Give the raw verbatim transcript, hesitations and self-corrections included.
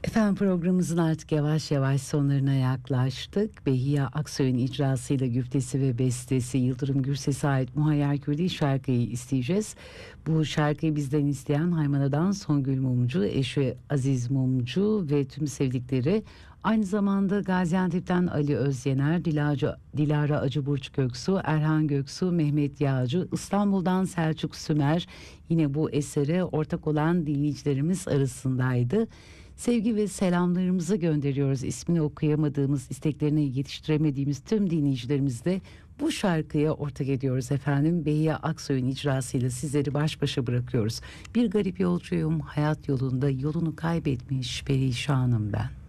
Efendim programımızın artık yavaş yavaş sonlarına yaklaştık. Behiye Aksoy'un icrasıyla güftesi ve bestesi Yıldırım Gürses'e ait Muhayyer Kürdi şarkıyı isteyeceğiz. Bu şarkıyı bizden isteyen Haymana'dan Songül Mumcu, eşi Aziz Mumcu ve tüm sevdikleri. Aynı zamanda Gaziantep'ten Ali Özyener, Dilara, Dilara Acıburç Göksu, Erhan Göksu, Mehmet Yağcı, İstanbul'dan Selçuk Sümer yine bu esere ortak olan dinleyicilerimiz arasındaydı. Sevgi ve selamlarımızı gönderiyoruz. İsmini okuyamadığımız, isteklerini yetiştiremediğimiz tüm dinleyicilerimizle bu şarkıya ortak ediyoruz efendim. Behiye Aksoy'un icrasıyla sizleri baş başa bırakıyoruz. Bir garip yolcuyum, hayat yolunda yolunu kaybetmiş perişanım ben.